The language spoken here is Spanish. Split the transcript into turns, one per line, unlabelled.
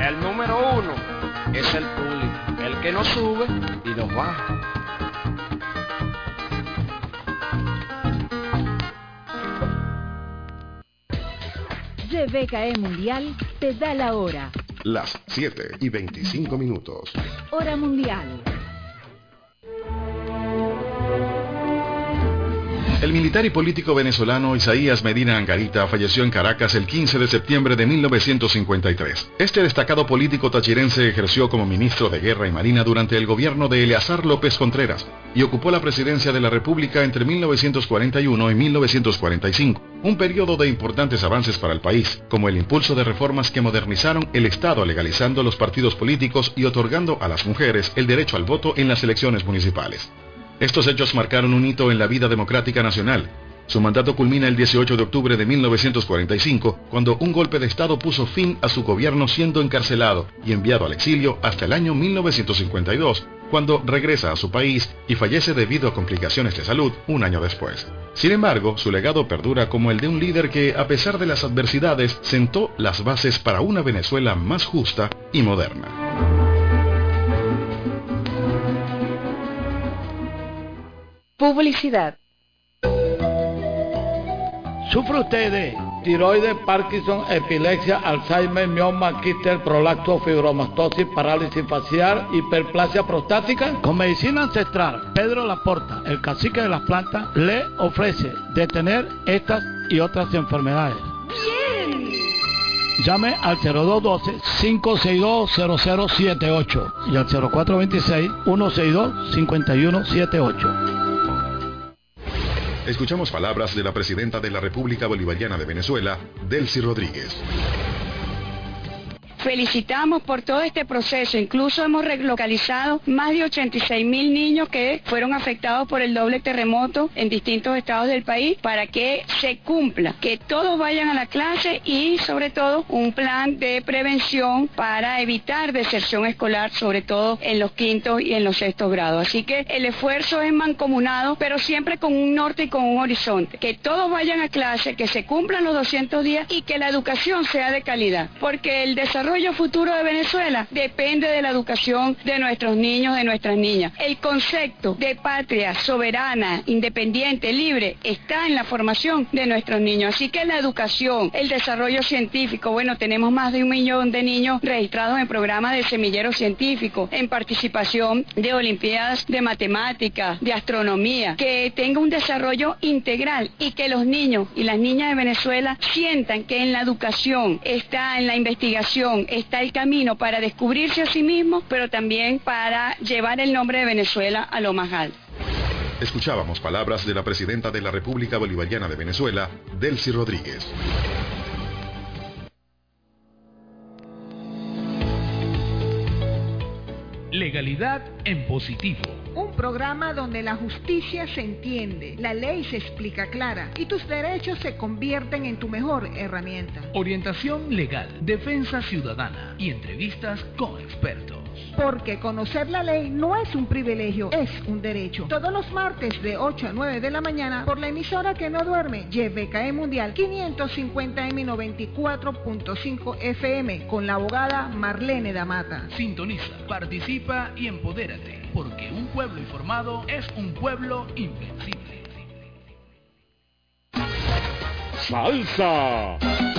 El número uno es el público, el que nos sube y nos baja.
YBKE Mundial te da la hora.
Las 7:25.
Hora mundial.
El militar y político venezolano Isaías Medina Angarita falleció en Caracas el 15 de septiembre de 1953. Este destacado político tachirense ejerció como ministro de Guerra y Marina durante el gobierno de Eleazar López Contreras y ocupó la presidencia de la República entre 1941 y 1945, un periodo de importantes avances para el país, como el impulso de reformas que modernizaron el Estado legalizando los partidos políticos y otorgando a las mujeres el derecho al voto en las elecciones municipales. Estos hechos marcaron un hito en la vida democrática nacional. Su mandato culmina el 18 de octubre de 1945, cuando un golpe de Estado puso fin a su gobierno, siendo encarcelado y enviado al exilio hasta el año 1952, cuando regresa a su país y fallece debido a complicaciones de salud un año después. Sin embargo, su legado perdura como el de un líder que, a pesar de las adversidades, sentó las bases para una Venezuela más justa y moderna.
Publicidad.
¿Sufre usted de tiroides, Parkinson, epilepsia, Alzheimer, mioma, quistes, prolapso, fibromastosis, parálisis facial, hiperplasia prostática? Con medicina ancestral, Pedro Laporta, el cacique de las plantas, le ofrece detener estas y otras enfermedades.
¡Bien!
Llame al 0212-562-0078 y al 0426-162-5178.
Escuchamos palabras de la presidenta de la República Bolivariana de Venezuela, Delcy Rodríguez.
Felicitamos por todo este proceso, incluso hemos relocalizado más de 86.000 niños que fueron afectados por el doble terremoto en distintos estados del país para que se cumpla, que todos vayan a la clase y sobre todo un plan de prevención para evitar deserción escolar, sobre todo en los quintos y en los sextos grados. Así que el esfuerzo es mancomunado, pero siempre con un norte y con un horizonte, que todos vayan a clase, que se cumplan los 200 días y que la educación sea de calidad, porque el desarrollo futuro de Venezuela depende de la educación de nuestros niños, de nuestras niñas. El concepto de patria soberana, independiente, libre, está en la formación de nuestros niños. Así que la educación, el desarrollo científico, bueno, tenemos más de 1 millón de niños registrados en programas de semillero científico, en participación de olimpiadas de matemáticas, de astronomía, que tenga un desarrollo integral y que los niños y las niñas de Venezuela sientan que en la educación está, en la investigación, está el camino para descubrirse a sí mismos, pero también para llevar el nombre de Venezuela a lo más alto.
Escuchábamos palabras de la presidenta de la República Bolivariana de Venezuela, Delcy Rodríguez.
Legalidad en positivo.
Un programa donde la justicia se entiende, la ley se explica clara y tus derechos se convierten en tu mejor herramienta.
Orientación legal, defensa ciudadana y entrevistas con expertos.
Porque conocer la ley no es un privilegio, es un derecho. Todos los martes de 8 a 9 de la mañana por la emisora que no duerme, YBKE Mundial 550M 94.5 FM con la abogada Marlene Damata.
Sintoniza, participa y empodérate, porque un pueblo informado es un pueblo invencible.
Salsa.